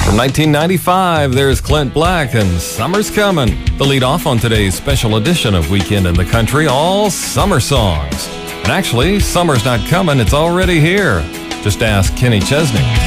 From 1995, there's Clint Black and Summer's Coming. The lead off on today's special edition of Weekend in the Country, all summer songs. And actually, summer's not coming, it's already here. Just ask Kenny Chesney.